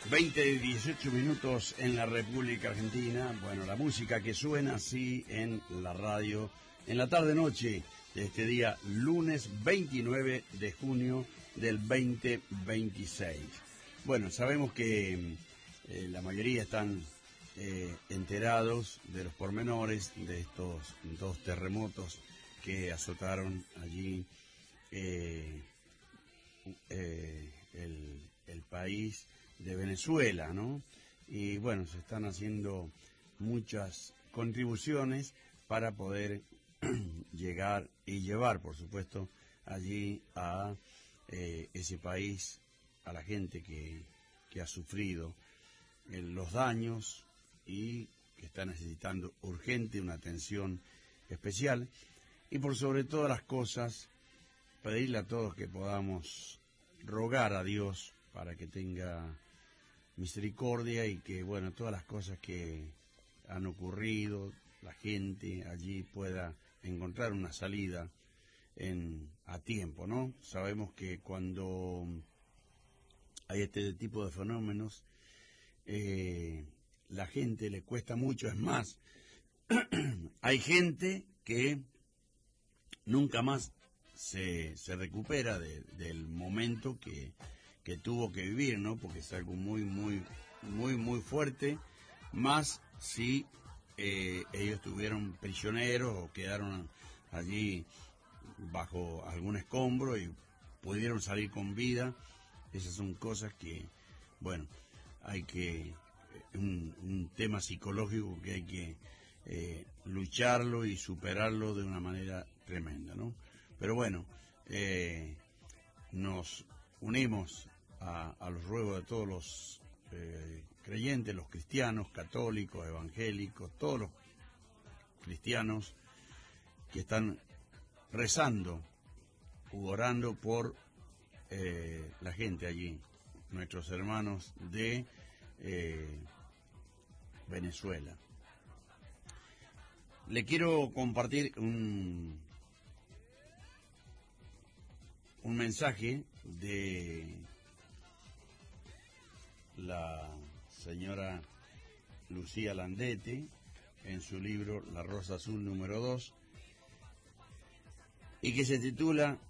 20:18 en la República Argentina. Bueno, la música que suena así en la radio en la tarde-noche de este día, lunes 29 de junio del 2026. Bueno, sabemos que la mayoría están enterados de los pormenores de estos dos terremotos que azotaron allí el país de Venezuela, ¿no? Y bueno, se están haciendo muchas contribuciones para poder llegar y llevar, por supuesto, allí a ese país, a la gente que ha sufrido los daños y que está necesitando urgente una atención especial. Y por sobre todas las cosas, pedirle a todos que podamos rogar a Dios para que tenga misericordia y que, bueno, todas las cosas que han ocurrido, la gente allí pueda encontrar una salida a tiempo, ¿no? Sabemos que cuando hay este tipo de fenómenos, la gente le cuesta mucho, es más, hay gente que nunca más se recupera del momento que tuvo que vivir, ¿no? Porque es algo muy fuerte, más si ellos estuvieron prisioneros o quedaron allí bajo algún escombro y pudieron salir con vida. Esas son cosas que, bueno, hay que, un tema psicológico que hay que lucharlo y superarlo de una manera tremenda, ¿no? Pero bueno, nos unimos a los ruegos de todos los creyentes, los cristianos, católicos, evangélicos, todos los cristianos que están rezando u orando por la gente allí, nuestros hermanos de Venezuela. Le quiero compartir un mensaje de la señora Lucía Landete en su libro La Rosa Azul número 2, y que se titula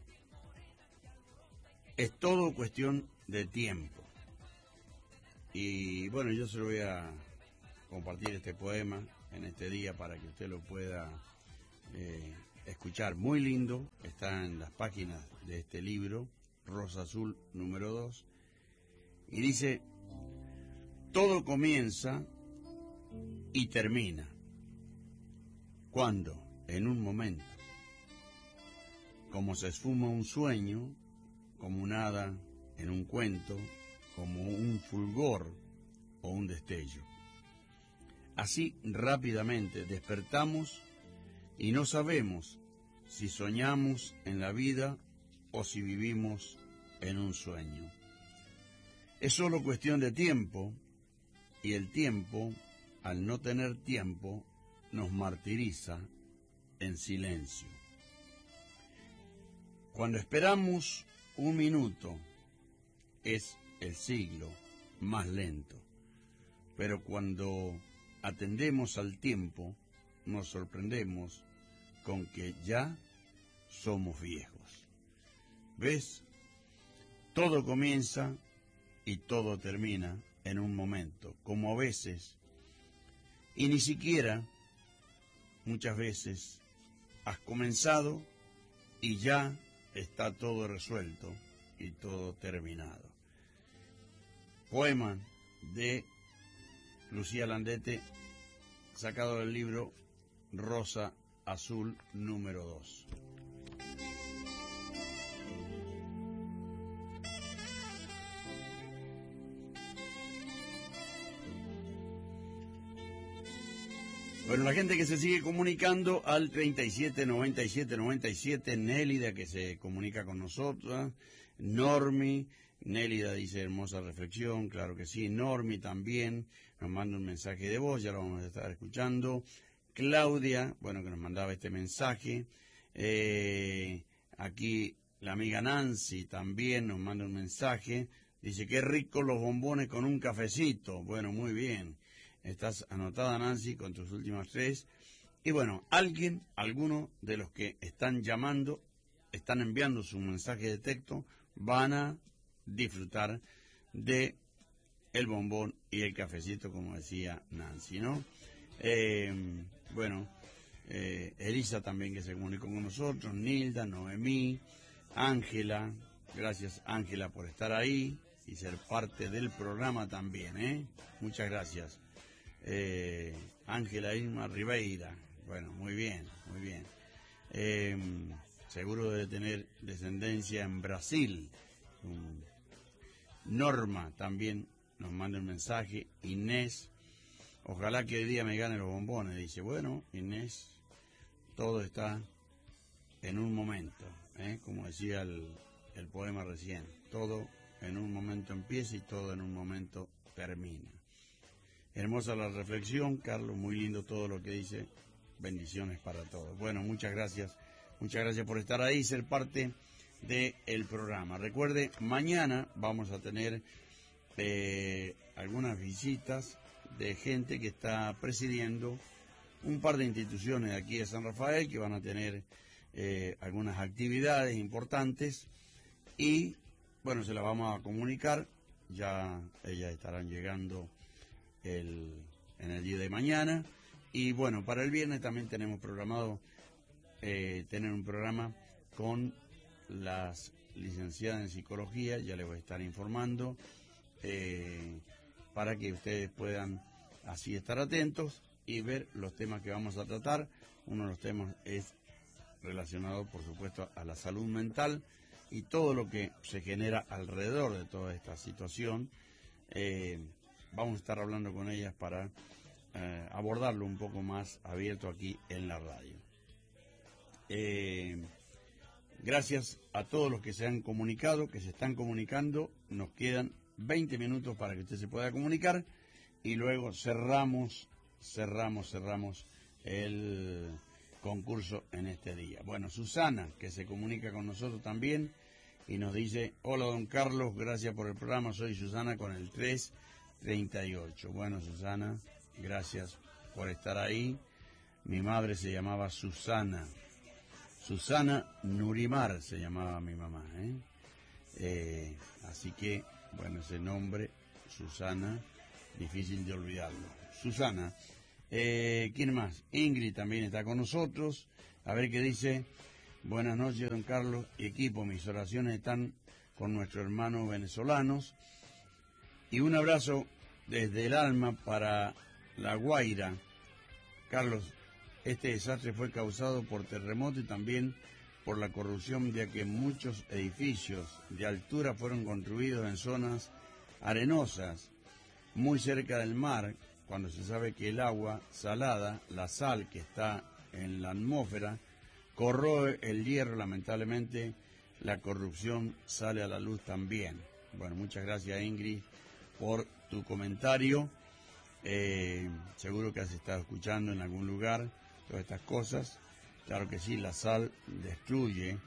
Es todo cuestión de tiempo. Y bueno, yo se lo voy a compartir este poema en este día para que usted lo pueda escuchar. Muy lindo, está en las páginas de este libro, Rosa Azul número 2, y dice: todo comienza y termina. ¿Cuándo? En un momento. Como se esfuma un sueño, como un hada en un cuento, como un fulgor o un destello. Así rápidamente despertamos y no sabemos si soñamos en la vida o si vivimos en un sueño. Es solo cuestión de tiempo, y el tiempo, al no tener tiempo, nos martiriza en silencio. Cuando esperamos un minuto, es el siglo más lento, pero cuando atendemos al tiempo, nos sorprendemos con que ya somos viejos. ¿Ves? Todo comienza y todo termina en un momento, como a veces, y ni siquiera, muchas veces, has comenzado y ya está todo resuelto y todo terminado. Poema de Lucía Landete, sacado del libro Rosa Azul número 2. Bueno, la gente que se sigue comunicando al 379797, Nélida que se comunica con nosotros, Normi, Nélida dice hermosa reflexión, claro que sí, Normi también nos manda un mensaje de voz, ya lo vamos a estar escuchando, Claudia, bueno, que nos mandaba este mensaje, aquí la amiga Nancy también nos manda un mensaje, Dice, qué rico los bombones con un cafecito. Bueno, muy bien. Estás anotada, Nancy, con tus últimas 3. Y bueno, alguno de los que están llamando, están enviando su mensaje de texto, van a disfrutar de el bombón y el cafecito, como decía Nancy, ¿no? Bueno, Elisa también, que se comunicó con nosotros, Nilda, Noemí, Ángela. Gracias, Ángela, por estar ahí y ser parte del programa también, ¿eh? Muchas gracias. Ángela Irma Ribeira. Bueno, muy bien, muy bien. Seguro de tener descendencia en Brasil. Norma también nos manda un mensaje. Inés, ojalá que hoy día me gane los bombones. Dice, bueno, Inés, todo está en un momento, como decía el poema recién. Todo en un momento empieza y todo en un momento termina. Hermosa la reflexión, Carlos, muy lindo todo lo que dice. Bendiciones para todos. Bueno, muchas gracias por estar ahí y ser parte del programa. Recuerde, mañana vamos a tener algunas visitas de gente que está presidiendo un par de instituciones de aquí de San Rafael que van a tener algunas actividades importantes y, bueno, se las vamos a comunicar. Ya ellas estarán llegando en el día de mañana. Y bueno, para el viernes también tenemos programado tener un programa con las licenciadas en psicología, ya les voy a estar informando, para que ustedes puedan así estar atentos y ver los temas que vamos a tratar. Uno de los temas es relacionado, por supuesto, a la salud mental y todo lo que se genera alrededor de toda esta situación. Vamos a estar hablando con ellas para abordarlo un poco más abierto aquí en la radio. Gracias a todos los que se han comunicado, que se están comunicando. Nos quedan 20 minutos para que usted se pueda comunicar y luego cerramos el concurso en este día. Bueno, Susana, que se comunica con nosotros también y nos dice, hola don Carlos, gracias por el programa, soy Susana con el 338. Bueno, Susana, gracias por estar ahí. Mi madre se llamaba Susana Nurimar se llamaba mi mamá, así que, bueno, ese nombre, Susana, difícil de olvidarlo. Susana, ¿quién más? Ingrid también está con nosotros, a ver qué dice. Buenas noches, don Carlos y equipo, mis oraciones están con nuestros hermanos venezolanos y un abrazo desde el alma para La Guaira. Carlos, este desastre fue causado por terremoto y también por la corrupción, ya que muchos edificios de altura fueron construidos en zonas arenosas, muy cerca del mar, cuando se sabe que el agua salada, la sal que está en la atmósfera, corroe el hierro. Lamentablemente, la corrupción sale a la luz también. Bueno, muchas gracias, Ingrid, por tu comentario. Seguro que has estado escuchando en algún lugar todas estas cosas. Claro que sí, la sal destruye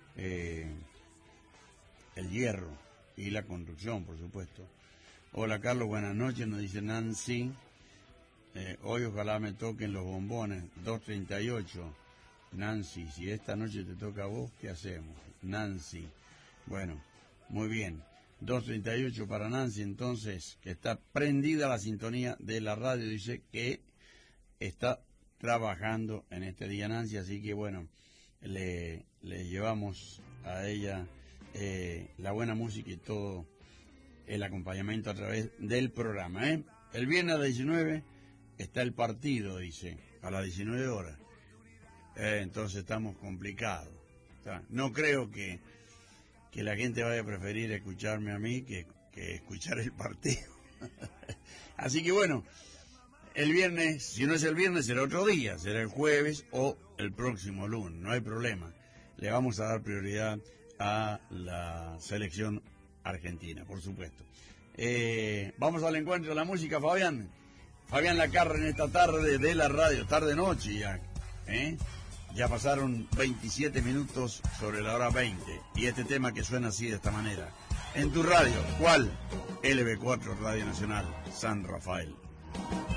el hierro y la construcción, por supuesto. Hola Carlos, buenas noches, nos dice Nancy. Hoy ojalá me toquen los bombones, 238. Nancy, si esta noche te toca a vos, ¿qué hacemos? Nancy, bueno, muy bien. 238 para Nancy, entonces, que está prendida la sintonía de la radio, dice que está trabajando en este día, Nancy, así que bueno, le llevamos a ella la buena música y todo el acompañamiento a través del programa. El viernes a las 19 está el partido, dice, a las 19 horas. Entonces estamos complicados. No creo que la gente vaya a preferir escucharme a mí que escuchar el partido. Así que bueno, el viernes, si no es el viernes, será otro día, será el jueves o el próximo lunes, no hay problema. Le vamos a dar prioridad a la selección argentina, por supuesto. Vamos al encuentro de la música, Fabián. Fabián Lacarra en esta tarde de la radio, tarde-noche ya. Ya pasaron 27 minutos sobre la hora 20. Y este tema que suena así, de esta manera. En tu radio, ¿cuál? LB4 Radio Nacional, San Rafael.